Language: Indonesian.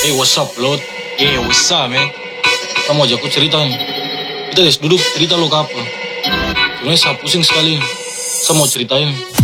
Hey, what's up, Lord? Yeah, what's up, man? Kamu aja aku cerita nih. Kita guys duduk cerita lo ke apa? Sebenarnya saya pusing sekali. Saya mau ceritain.